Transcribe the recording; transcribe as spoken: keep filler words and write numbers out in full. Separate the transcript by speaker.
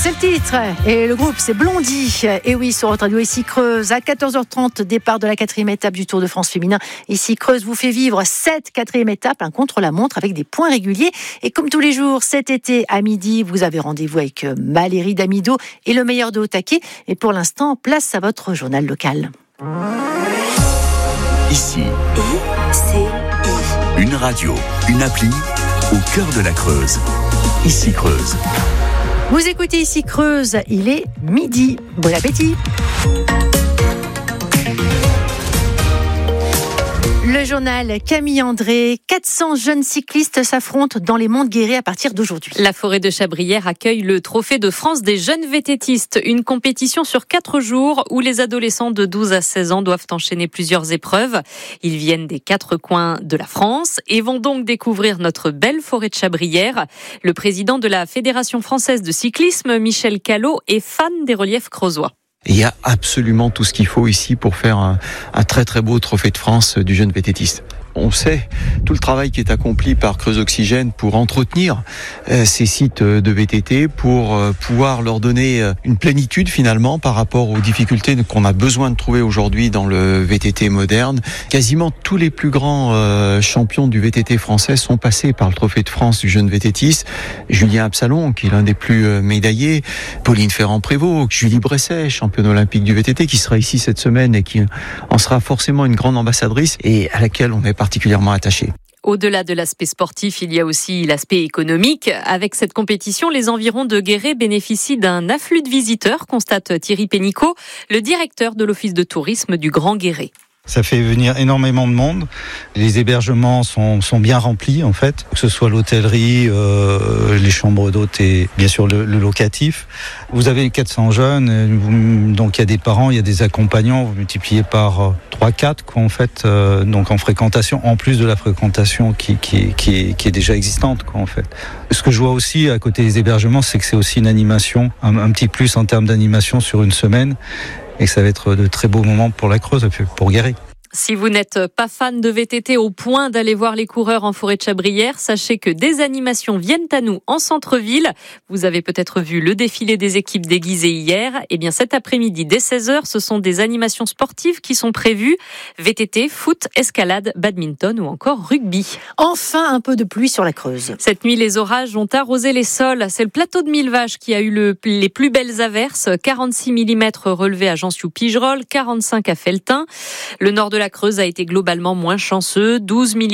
Speaker 1: C'est le titre. Et le groupe, c'est Blondie. Et oui, sur votre radio ici Creuse. À quatorze heures trente, départ de la quatrième étape du Tour de France féminin. Ici Creuse vous fait vivre cette quatrième étape, un contre-la-montre avec des points réguliers. Et comme tous les jours, cet été, à midi, vous avez rendez-vous avec Valérie Damido et le meilleur de Haut-Taquet. Et pour l'instant, place à votre journal local.
Speaker 2: Ici,
Speaker 3: I C I.
Speaker 2: Une radio, une appli, au cœur de la Creuse. Ici Creuse.
Speaker 1: Vous écoutez Ici Creuse, il est midi. Bon appétit. Le journal Camille André, quatre cents jeunes cyclistes s'affrontent dans les monts de Guéret à partir d'aujourd'hui.
Speaker 4: La forêt de Chabrières accueille le Trophée de France des jeunes vététistes, une compétition sur quatre jours où les adolescents de douze à seize ans doivent enchaîner plusieurs épreuves. Ils viennent des quatre coins de la France et vont donc découvrir notre belle forêt de Chabrières. Le président de la Fédération française de cyclisme, Michel Callot, est fan des reliefs creusois.
Speaker 5: Il y a absolument tout ce qu'il faut ici pour faire un, un très très beau trophée de France du jeune vététiste. On sait tout le travail qui est accompli par Creuse Oxygène pour entretenir euh, ces sites de V T T, pour euh, pouvoir leur donner euh, une plénitude finalement par rapport aux difficultés qu'on a besoin de trouver aujourd'hui dans le V T T moderne. Quasiment tous les plus grands euh, champions du V T T français sont passés par le Trophée de France du jeune vététiste. Julien Absalon, qui est l'un des plus euh, médaillés, Pauline Ferrand-Prévot, Julie Bresset, championne olympique du V T T, qui sera ici cette semaine et qui en sera forcément une grande ambassadrice et à laquelle on est particulièrement attaché.
Speaker 4: Au-delà de l'aspect sportif, il y a aussi l'aspect économique. Avec cette compétition, les environs de Guéret bénéficient d'un afflux de visiteurs, constate Thierry Pénicaud, le directeur de l'Office de tourisme du Grand Guéret.
Speaker 6: Ça fait venir énormément de monde. Les hébergements sont, sont bien remplis en fait, que ce soit l'hôtellerie, euh, les chambres d'hôtes et bien sûr le, le locatif. Vous avez quatre cents jeunes, donc il y a des parents, il y a des accompagnants. Vous multipliez par trois quatre quoi en fait, euh, donc en fréquentation, en plus de la fréquentation qui, qui, qui, est, qui est déjà existante quoi en fait. Ce que je vois aussi à côté des hébergements, c'est que c'est aussi une animation, un, un petit plus en termes d'animation sur une semaine. Et que ça va être de très beaux moments pour la Creuse, pour Guéret.
Speaker 4: Si vous n'êtes pas fan de V T T au point d'aller voir les coureurs en forêt de Chabrières, sachez que des animations viennent à nous en centre-ville. Vous avez peut-être vu le défilé des équipes déguisées hier. Eh bien, cet après-midi, dès seize heures, ce sont des animations sportives qui sont prévues. V T T, foot, escalade, badminton ou encore rugby.
Speaker 1: Enfin, un peu de pluie sur la Creuse.
Speaker 4: Cette nuit, les orages ont arrosé les sols. C'est le plateau de Millevaches qui a eu le, les plus belles averses. quarante-six millimètres relevés à Jansiou-Pigerolles, quarante-cinq à Felletin. Le nord de la Creuse a été globalement moins chanceux, douze millimètres